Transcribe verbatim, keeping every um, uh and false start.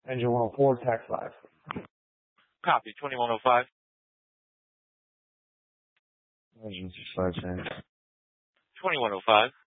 Engine one oh four, tax five. Copy, twenty-one oh five. Engine six five, change. twenty-one oh five.